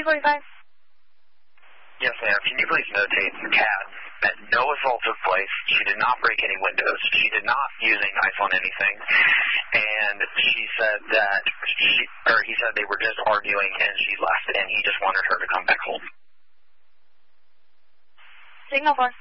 245. Yes, ma'am. Can you please notate Kat that no assault took place. She did not break any windows. She did not use any knife on anything. And she said that he said they were just arguing and she left and he just wanted her to come back home. Signal 1.